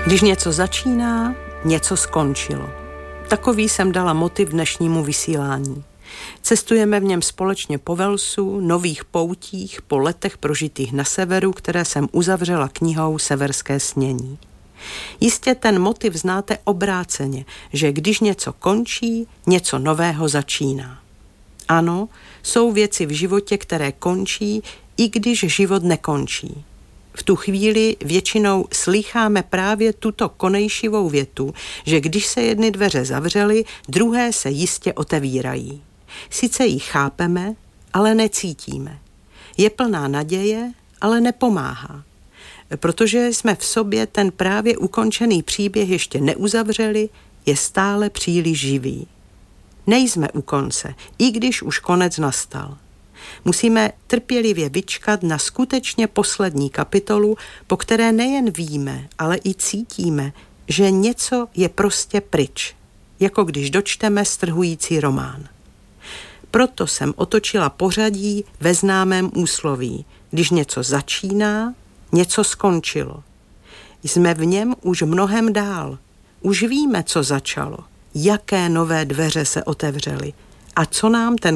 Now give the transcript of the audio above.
Když něco začíná, něco skončilo. Takový jsem dala motiv dnešnímu vysílání. Cestujeme v něm společně po Walesu, nových poutích, po letech prožitých na severu, které jsem uzavřela knihou Severské snění. Jistě ten motiv znáte obráceně, že když něco končí, něco nového začíná. Ano, jsou věci v životě, které končí, i když život nekončí. V tu chvíli většinou slýcháme právě tuto konejšivou větu, že když se jedny dveře zavřely, druhé se jistě otevírají. Sice ji chápeme, ale necítíme. Je plná naděje, ale nepomáhá. Protože jsme v sobě ten právě ukončený příběh ještě neuzavřeli, je stále příliš živý. Nejsme u konce, i když už konec nastal. Musíme trpělivě vyčkat na skutečně poslední kapitolu, po které nejen víme, ale i cítíme, že něco je prostě pryč, jako když dočteme strhující román. Proto jsem otočila pořadí ve známém úsloví. Když něco začíná, něco skončilo. Jsme v něm už mnohem dál. Už víme, co začalo, jaké nové dveře se otevřely a co nám ten